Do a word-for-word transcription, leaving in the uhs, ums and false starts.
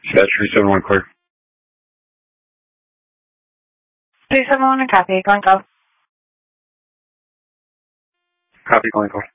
Dispatch three seven one clear. three seven one, copy. Going go. Copy, calling call.